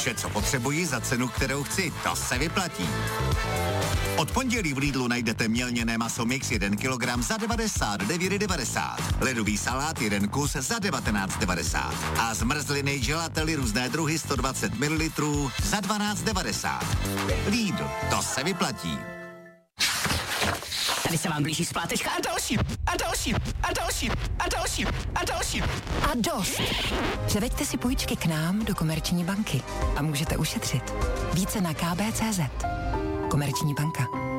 Vše, co potřebuji za cenu, kterou chci, to se vyplatí. Od pondělí v Lidlu najdete mělněné maso mix 1 kg za 99,90. Ledový salát 1 kus za 19,90. A zmrzliny gelately různé druhy 120 ml za 12,90. Lidl, to se vyplatí. Tady se vám blíží splátečka a další, a další, a další, a další, a další. A dost. Převeďte si půjčky k nám do Komerční banky a můžete ušetřit. Více na kb.cz. Komerční banka.